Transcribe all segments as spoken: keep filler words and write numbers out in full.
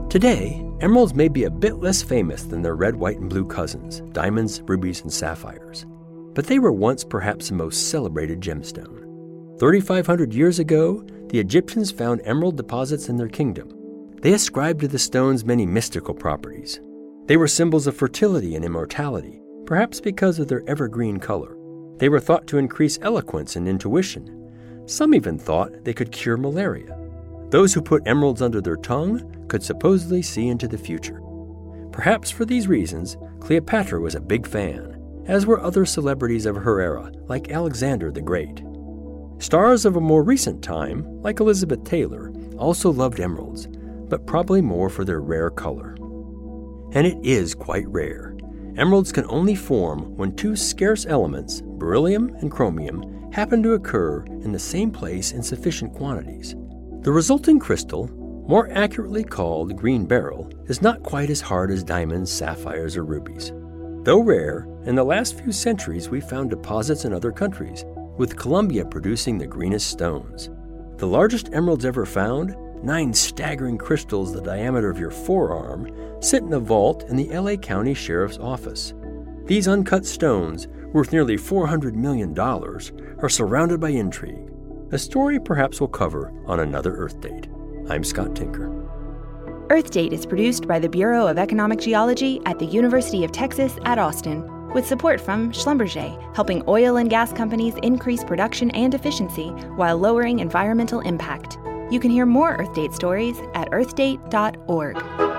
Today, emeralds may be a bit less famous than their red, white, and blue cousins, diamonds, rubies, and sapphires. But they were once perhaps the most celebrated gemstone. thirty-five hundred years ago, the Egyptians found emerald deposits in their kingdom. They ascribed to the stones many mystical properties. They were symbols of fertility and immortality, perhaps because of their evergreen color. They were thought to increase eloquence and intuition. Some even thought they could cure malaria. Those who put emeralds under their tongue could supposedly see into the future. Perhaps for these reasons, Cleopatra was a big fan, as were other celebrities of her era, like Alexander the Great. Stars of a more recent time, like Elizabeth Taylor, also loved emeralds, but probably more for their rare color. And it is quite rare. Emeralds can only form when two scarce elements, beryllium and chromium, happen to occur in the same place in sufficient quantities. The resulting crystal, more accurately called green beryl, is not quite as hard as diamonds, sapphires, or rubies. Though rare, in the last few centuries we've found deposits in other countries, with Colombia producing the greenest stones. The largest emeralds ever found, nine staggering crystals the diameter of your forearm, sit in a vault in the L A County Sheriff's Office. These uncut stones, worth nearly four hundred million dollars, are surrounded by intrigue, a story perhaps we'll cover on another Earth Date. I'm Scott Tinker. Earth Date is produced by the Bureau of Economic Geology at the University of Texas at Austin, with support from Schlumberger, helping oil and gas companies increase production and efficiency while lowering environmental impact. You can hear more Earth Date stories at earth date dot org.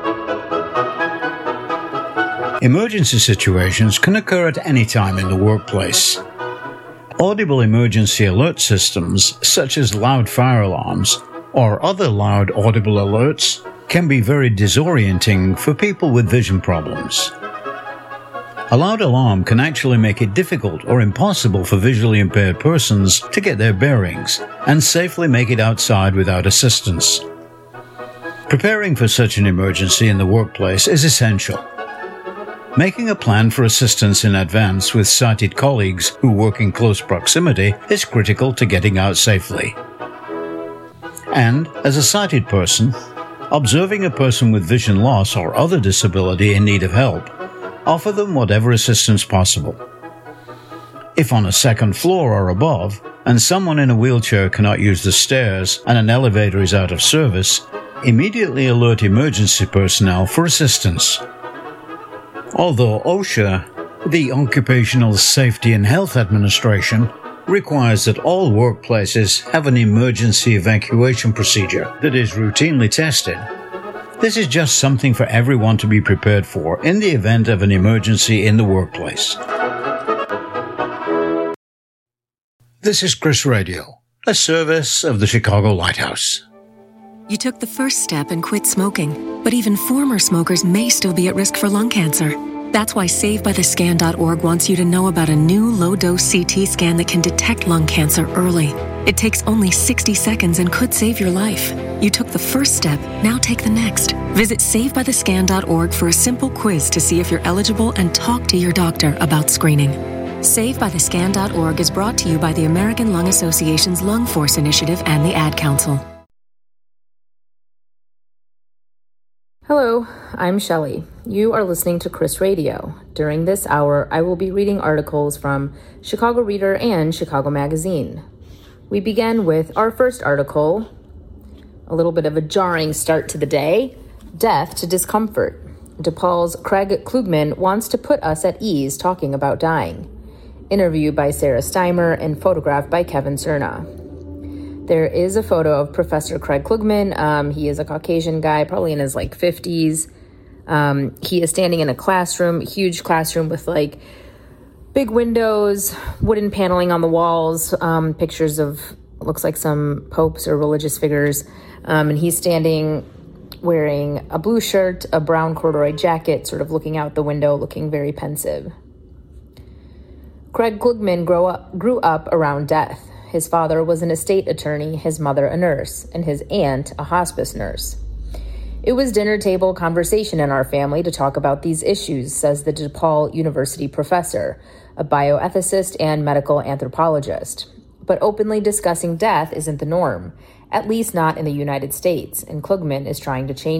Emergency situations can occur at any time in the workplace. Audible emergency alert systems, such as loud fire alarms or other loud audible alerts, can be very disorienting for people with vision problems. A loud alarm can actually make it difficult or impossible for visually impaired persons to get their bearings and safely make it outside without assistance. Preparing for such an emergency in the workplace is essential. Making a plan for assistance in advance with sighted colleagues who work in close proximity is critical to getting out safely. And, as a sighted person, observing a person with vision loss or other disability in need of help, offer them whatever assistance possible. If on a second floor or above, and someone in a wheelchair cannot use the stairs and an elevator is out of service, immediately alert emergency personnel for assistance. Although OSHA, the Occupational Safety and Health Administration, requires that all workplaces have an emergency evacuation procedure that is routinely tested, this is just something for everyone to be prepared for in the event of an emergency in the workplace. This is Chris Radio, a service of the Chicago Lighthouse. You took the first step and quit smoking, but even former smokers may still be at risk for lung cancer. That's why save by the scan dot org wants you to know about a new low-dose C T scan that can detect lung cancer early. It takes only sixty seconds and could save your life. You took the first step, now take the next. Visit save by the scan dot org for a simple quiz to see if you're eligible and talk to your doctor about screening. save by the scan dot org is brought to you by the American Lung Association's Lung Force Initiative and the Ad Council. Hello, I'm Shelley. You are listening to Chris Radio. During this hour, I will be reading articles from Chicago Reader and Chicago Magazine. We begin with our first article, a little bit of a jarring start to the day, Death to Discomfort. DePaul's Craig Klugman wants to put us at ease talking about dying. Interview by Sarah Steimer and photographed by Kevin Cerna. There is a photo of Professor Craig Klugman. Um, he is a Caucasian guy, probably in his like fifties. Um, he is standing in a classroom, a huge classroom with like big windows, wooden paneling on the walls, um, pictures of, looks like some popes or religious figures. Um, and he's standing wearing a blue shirt, a brown corduroy jacket, sort of looking out the window, looking very pensive. Craig Klugman grew up, grew up around death. His father was an estate attorney, his mother a nurse, and his aunt a hospice nurse. It was dinner table conversation in our family to talk about these issues, says the DePaul University professor, a bioethicist and medical anthropologist. But openly discussing death isn't the norm, at least not in the United States, and Klugman is trying to change